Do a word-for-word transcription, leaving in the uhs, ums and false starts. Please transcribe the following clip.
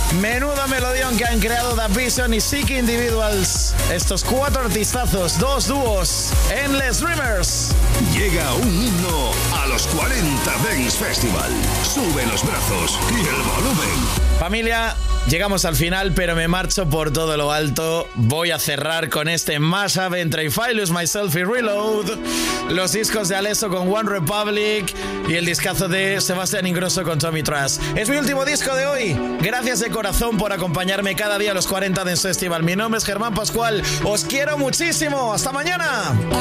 Menudo melodión que han creado The Vision y Sick Individuals. Estos cuatro artistazos, dos dúos, Endless Dreamers. Llega un himno a los cuarenta Dance Festival. Sube los brazos y el volumen. Familia, llegamos al final, pero me marcho por todo lo alto. Voy a cerrar con este mashup entre If I Lose Myself y Reload, los discos de Alesso con One Republic y el discazo de Sebastián Ingrosso con Tommy Trash. Es mi último disco de hoy. Gracias de corazón por acompañarme cada día a los cuarenta Dance Festival. Mi nombre es Germán Pascual. Os quiero muchísimo. ¡Hasta mañana!